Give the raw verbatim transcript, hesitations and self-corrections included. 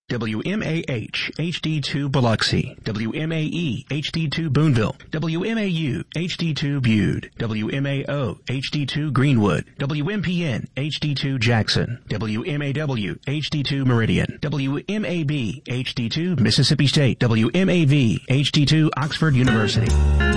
W M A H H D two Biloxi, W M A E H D two Boonville, W M A U H D two Bude, W M A O H D two Greenwood, W M P N H D two Jackson, W M A W H D two Meridian, W M A B H D two Mississippi State, W M A V H D two Oxford University.